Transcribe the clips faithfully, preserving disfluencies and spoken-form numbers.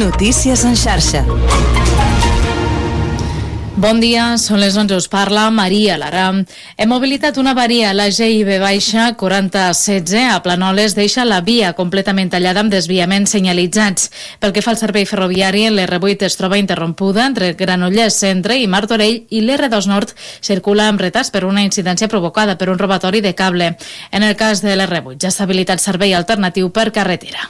Notícies en xarxa. Bon dia, són les onze, us parla Maria Lara. Hem mobilitat una avaria a la G I B baixa quaranta setze a Planoles, deixa la via completament tallada amb desviaments senyalitzats. Pel que fa al servei ferroviari, l'R vuit es troba interrompuda entre Granollers Centre i Martorell i l'R dos Nord circula amb retards per una incidència provocada per un robatori de cable. En el cas de l'R vuit ja s'ha habilitat servei alternatiu per carretera.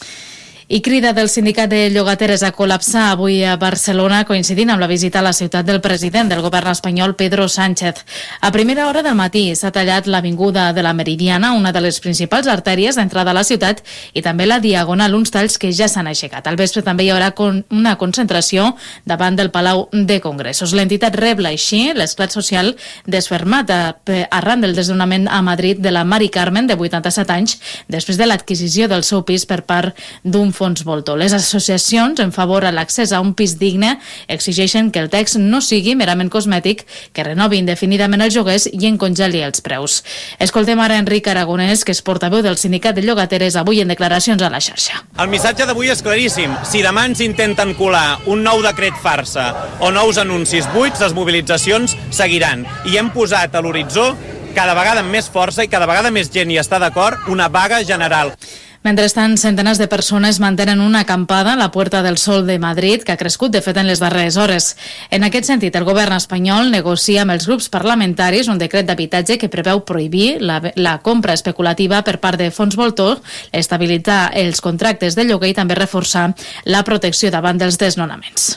I crida del sindicat de llogateres a col·lapsar avui a Barcelona, coincidint amb la visita a la ciutat del president del govern espanyol, Pedro Sánchez. A primera hora del matí s'ha tallat l'avinguda de la Meridiana, una de les principals artèries d'entrada a la ciutat, i també la Diagonal, uns talls que ja s'han aixecat. Al vespre també hi haurà con una concentració davant del Palau de Congressos. L'entitat rebla així l'esclat social desfermat arran del desnonament a Madrid de la Mari Carmen, de vuitanta-set anys, després de l'adquisició del seu pis per part d'un fons voltor. Les associacions en favor a l'accés a un pis digne exigeixen que el text no sigui merament cosmètic, que renovi indefinidament els lloguers i en congeli els preus. Escoltem ara Enric Aragonès, que és portaveu del sindicat de llogateres, avui en declaracions a la xarxa. El missatge d'avui és claríssim. Si demà ens intenten colar un nou decret farsa o nous anuncis buits, les mobilitzacions seguiran. I hem posat a l'horitzó, cada vegada amb més força i cada vegada més gent hi està d'acord, una vaga general. Mentrestant, centenars de persones mantenen una acampada a la Puerta del Sol de Madrid, que ha crescut, de fet, en les darreres hores. En aquest sentit, el govern espanyol negocia amb els grups parlamentaris un decret d'habitatge que preveu prohibir la, la compra especulativa per part de fons voltor, estabilitzar els contractes de lloguer i també reforçar la protecció davant dels desnonaments.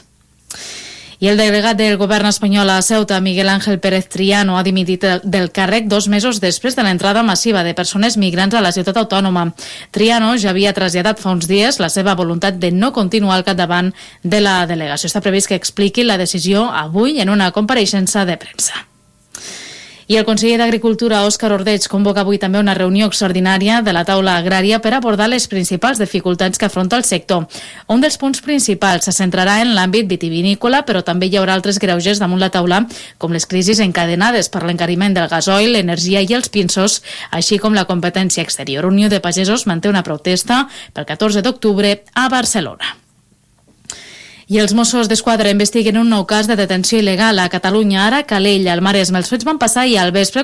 I el delegat del govern espanyol a Ceuta, Miguel Ángel Pérez Triano, ha dimitit del càrrec dos mesos després de l'entrada massiva de persones migrants a la ciutat autònoma. Triano ja havia traslladat fa uns dies la seva voluntat de no continuar al capdavant de la delegació. Està previst que expliqui la decisió avui en una compareixença de premsa. I el conseller d'Agricultura, Òscar Ordeig, convoca avui també una reunió extraordinària de la taula agrària per abordar les principals dificultats que afronta el sector. Un dels punts principals se centrarà en l'àmbit vitivinícola, però també hi haurà altres greuges damunt la taula, com les crisis encadenades per l'encariment del gasoil, l'energia i els pinsos, així com la competència exterior. Unió de Pagesos manté una protesta pel catorze d'octubre a Barcelona. I els Mossos d'Esquadra investiguen un nou cas de detenció il·legal a Catalunya, ara a Calella, al Maresme. Els fets van passar ahir al vespre